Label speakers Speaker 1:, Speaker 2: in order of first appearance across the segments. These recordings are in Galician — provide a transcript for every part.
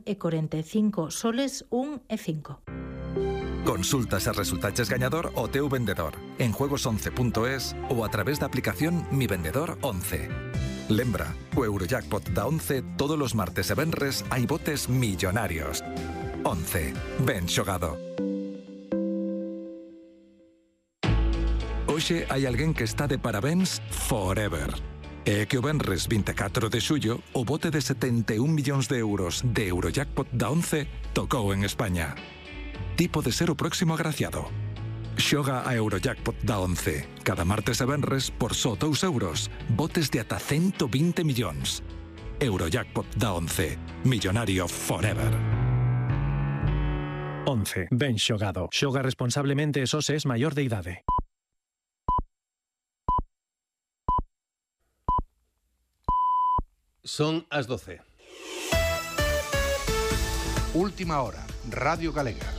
Speaker 1: 45 soles 1,5.
Speaker 2: Consulta se resultaches gañador o teu vendedor en juegos11.es ou a través da aplicación Mi Vendedor 11. Lembra, o Eurojackpot da 11 todos os martes e venres hai botes millonarios. 11. Ben xogado. Hoxe hai alguén que está de parabéns forever. É que o venres 24 de xullo o bote de 71 millóns de euros de Eurojackpot da 11 tocou en España. Tipo de ser o próximo agraciado. Xoga a Eurojackpot da 11. Cada martes e venres por só 2 euros. Botes de ata 120 millóns. Eurojackpot da 11. Millonario forever.
Speaker 3: 11. Ben xogado. Xoga responsablemente e só se es maior de idade.
Speaker 4: Son as 12.
Speaker 5: Última hora, Radio Galega.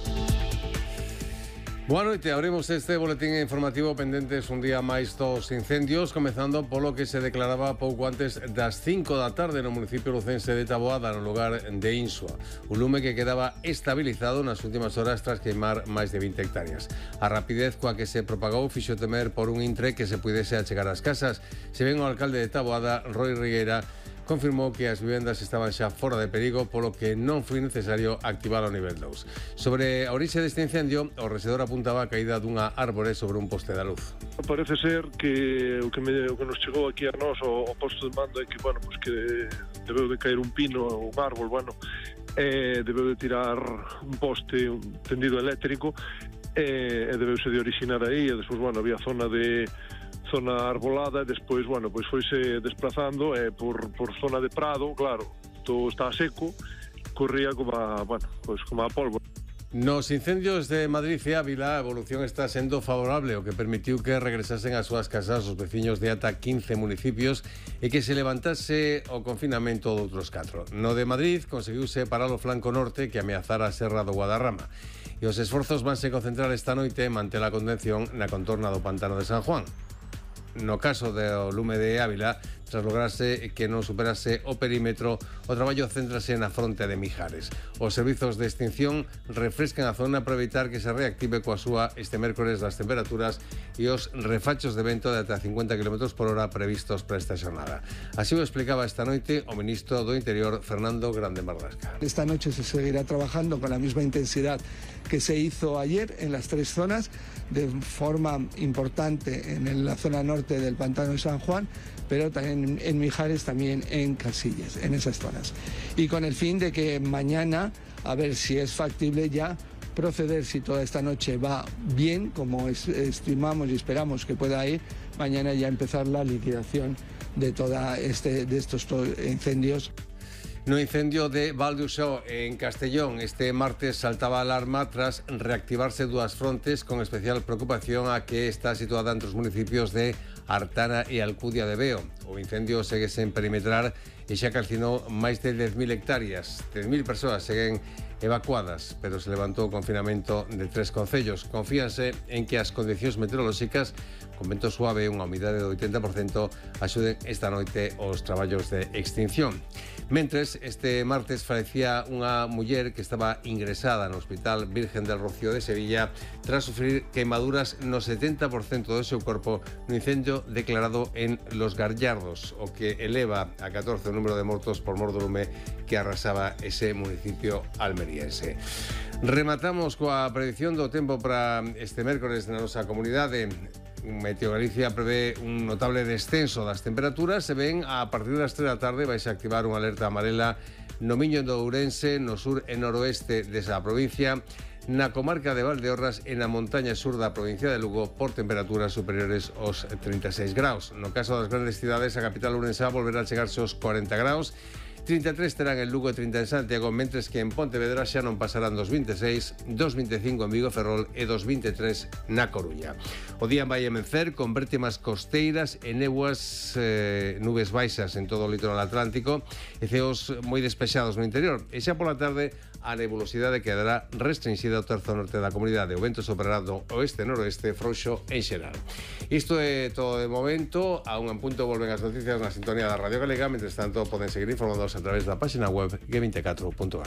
Speaker 4: Boa noite, abrimos este boletín informativo pendentes un día máis dos incendios, comezando polo que se declaraba pouco antes das 5 da tarde no municipio lucense de Taboada, no lugar de Insua. Un lume que quedaba estabilizado nas últimas horas tras queimar máis de 20 hectáreas. A rapidez coa que se propagou fixo temer por un intre que se pudese achegar ás casas. Se ven o alcalde de Taboada, Roi Rigueira, confirmou que as vivendas estaban xa fora de perigo, polo que non foi necesario activar o nivel 2. Sobre a orixe deste incendio, o rexedor apuntaba a caída dunha árbore sobre un poste da luz.
Speaker 6: Parece ser que o que nos chegou aquí a nós o posto de mando é que, bueno, pues que debeu de caer un pino, un árbol, bueno, debeu de tirar un poste, un tendido eléctrico, e debeuse de orixinar aí, e despois, bueno, había zona arbolada, e despois, bueno, pois foise desplazando por zona de prado, claro, todo está seco, corría como a pólvora.
Speaker 4: Nos incendios de Madrid e Ávila, a evolución está sendo favorable, o que permitiu que regresasen ás súas casas os veciños de ata 15 municipios e que se levantase o confinamento de outros 4. No de Madrid conseguiuse parar o flanco norte que ameazara a Serra do Guadarrama. E os esforzos vanse concentrar esta noite en manter a contención na contorna do pantano de San Juan. No caso do lume de Ávila, tras lograrse que non superase o perímetro, o traballo céntrase na fronte de Mijares. Os servizos de extinción refrescan a zona para evitar que se reactive coa súa este mércores das temperaturas e os refachos de vento de ata 50 km por hora previstos para esta xornada. Así o explicaba esta noite o ministro do Interior, Fernando Grande Marlasca.
Speaker 7: Esta noche se seguirá trabajando con la misma intensidad que se hizo ayer en las 3 zonas, de forma importante en la zona norte del pantano de San Juan, pero también en Mijares, también en Casillas, en esas zonas. Y con el fin de que mañana, a ver si es factible ya proceder, si toda esta noche va bien, como estimamos y esperamos que pueda ir, mañana ya empezar la liquidación de de estos incendios.
Speaker 4: No incendio de Valdeusó en Castellón, este martes saltaba a alarma tras reactivarse dúas frontes con especial preocupación a que está situada entre os municipios de Artana e Alcudia de Veo. O incendio segue sen perimetrar e xa calcinou máis de 10.000 hectáreas. 10.000 persoas seguen evacuadas, pero se levantou o confinamento de 3 concellos. Confíanse en que as condicións meteorolóxicas, con vento suave e unha humidade do 80%, axuden esta noite os traballos de extinción. Mentres, este martes falecía unha muller que estaba ingresada no Hospital Virgen del Rocío de Sevilla tras sufrir queimaduras no 70% do seu corpo no incendio declarado en Los Gallardos, o que eleva a 14 o número de mortos por mor do lume que arrasaba ese municipio almeriense. Rematamos coa predicción do tempo para este mércores na nosa comunidade. Meteo Galicia prevé un notable descenso das temperaturas. Se ven a partir das 3 da tarde vais a activar unha alerta amarela no Miño do Ourense, no sur e noroeste desa provincia, na comarca de Valdeorras e na montaña sur da provincia de Lugo por temperaturas superiores aos 36 graus. No caso das grandes cidades, a capital ourensá volverá a chegarse aos 40 graus. 33 terán en Lugo e 30 en Santiago, mentres que en Pontevedra xa non pasarán dos 26, dos 25 en Vigo, Ferrol e dos 23 na Coruña. O día vai amencer con vértimas costeiras e néboas, nubes baixas en todo o litoral atlántico e ceos moi despexados no interior. E xa pola tarde a nebulosidade quedará restringida ao terzo norte da comunidade. O vento soprará do oeste-noroeste frouxo en xeral. Isto é todo de momento. A un en punto volven as noticias na sintonía da Radio Galega. Mentres tanto, poden seguir informados a través da página web g24.gal.